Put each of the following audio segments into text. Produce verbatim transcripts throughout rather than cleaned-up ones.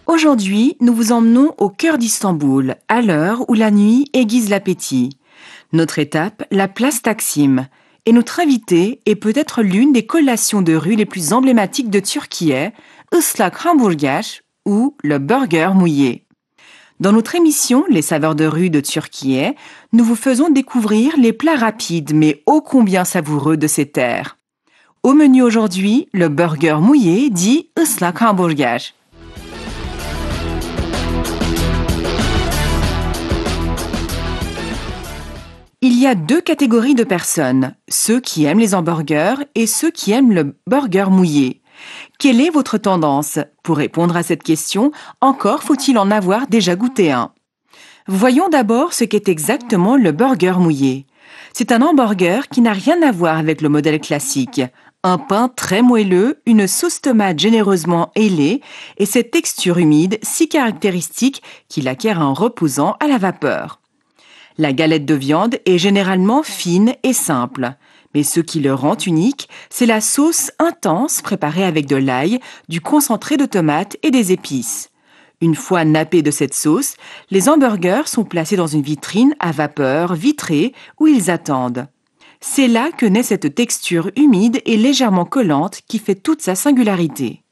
Aujourd'hui, nous vous emmenons au cœur d'Istanbul, à l'heure où la nuit aiguise l'appétit. Notre étape, la place Taksim. Et notre invité est peut-être l'une des collations de rue les plus emblématiques de Turquie, Islak Hamburger ou le burger mouillé. Dans notre émission Les saveurs de rue de Turquie, nous vous faisons découvrir les plats rapides mais ô combien savoureux de ces terres. Au menu aujourd'hui, le burger mouillé dit Islak Hamburger. Il y a deux catégories de personnes, ceux qui aiment les hamburgers et ceux qui aiment le burger mouillé. Quelle est votre tendance? Pour répondre à cette question, encore faut-il en avoir déjà goûté un. Voyons d'abord ce qu'est exactement le burger mouillé. C'est un hamburger qui n'a rien à voir avec le modèle classique. Un pain très moelleux, une sauce tomate généreusement ailée et cette texture humide si caractéristique qu'il acquiert un reposant à la vapeur. La galette de viande est généralement fine et simple. Mais ce qui le rend unique, c'est la sauce intense préparée avec de l'ail, du concentré de tomate et des épices. Une fois nappés de cette sauce, les hamburgers sont placés dans une vitrine à vapeur vitrée où ils attendent. C'est là que naît cette texture humide et légèrement collante qui fait toute sa singularité.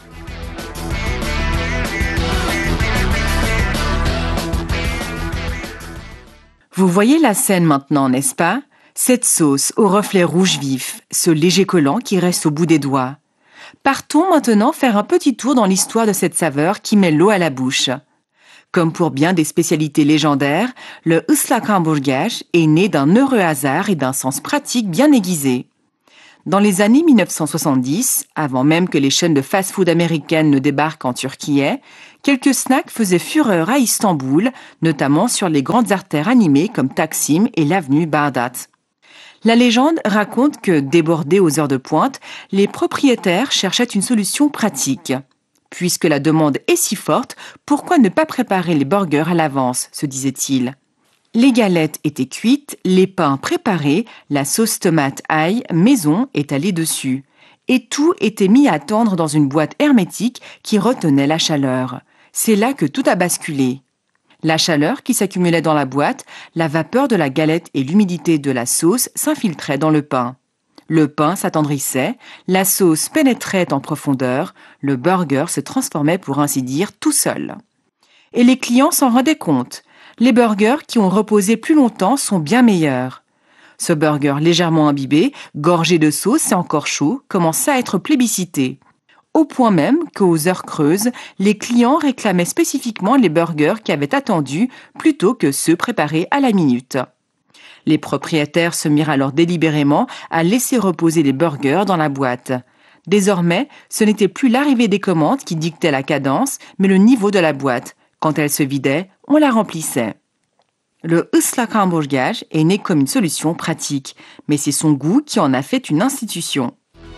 Vous voyez la scène maintenant, n'est-ce pas? Cette sauce au reflet rouge vif, ce léger collant qui reste au bout des doigts. Partons maintenant faire un petit tour dans l'histoire de cette saveur qui met l'eau à la bouche. Comme pour bien des spécialités légendaires, le Islak Hamburger est né d'un heureux hasard et d'un sens pratique bien aiguisé. Dans les années mille neuf cent soixante-dix, avant même que les chaînes de fast-food américaines ne débarquent en Turquie, quelques snacks faisaient fureur à Istanbul, notamment sur les grandes artères animées comme Taksim et l'avenue Bağdat. La légende raconte que, débordés aux heures de pointe, les propriétaires cherchaient une solution pratique. Puisque la demande est si forte, pourquoi ne pas préparer les burgers à l'avance, se disait-il. Les galettes étaient cuites, les pains préparés, la sauce tomate ail maison étalée dessus. Et tout était mis à tendre dans une boîte hermétique qui retenait la chaleur. C'est là que tout a basculé. La chaleur qui s'accumulait dans la boîte, la vapeur de la galette et l'humidité de la sauce s'infiltraient dans le pain. Le pain s'attendrissait, la sauce pénétrait en profondeur, le burger se transformait pour ainsi dire tout seul. Et les clients s'en rendaient compte. Les burgers qui ont reposé plus longtemps sont bien meilleurs. Ce burger légèrement imbibé, gorgé de sauce et encore chaud, commençait à être plébiscité. Au point même qu'aux heures creuses, les clients réclamaient spécifiquement les burgers qui avaient attendu plutôt que ceux préparés à la minute. Les propriétaires se mirent alors délibérément à laisser reposer les burgers dans la boîte. Désormais, ce n'était plus l'arrivée des commandes qui dictait la cadence, mais le niveau de la boîte. Quand elle se vidait, on la remplissait. Le Islak Hamburger est né comme une solution pratique, mais c'est son goût qui en a fait une institution.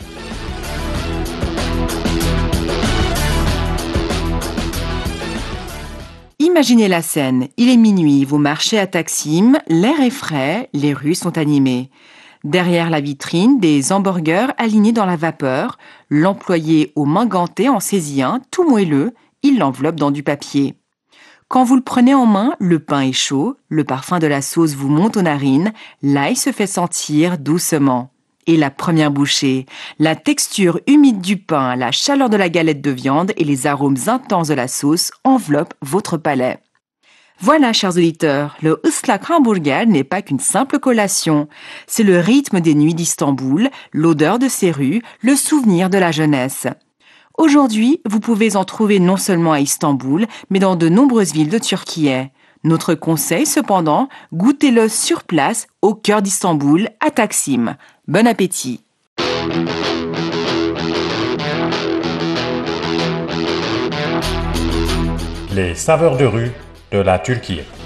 Imaginez la scène, il est minuit, vous marchez à Taksim, l'air est frais, les rues sont animées. Derrière la vitrine, des hamburgers alignés dans la vapeur, l'employé aux mains gantées en saisit un, tout moelleux, il l'enveloppe dans du papier. Quand vous le prenez en main, le pain est chaud, le parfum de la sauce vous monte aux narines, l'ail se fait sentir doucement. Et la première bouchée, la texture humide du pain, la chaleur de la galette de viande et les arômes intenses de la sauce enveloppent votre palais. Voilà, chers auditeurs, le Islak Hamburger n'est pas qu'une simple collation. C'est le rythme des nuits d'Istanbul, l'odeur de ses rues, le souvenir de la jeunesse. Aujourd'hui, vous pouvez en trouver non seulement à Istanbul, mais dans de nombreuses villes de Turquie. Notre conseil, cependant, goûtez-le sur place, au cœur d'Istanbul, à Taksim. Bon appétit! Les saveurs de rue de la Turquie.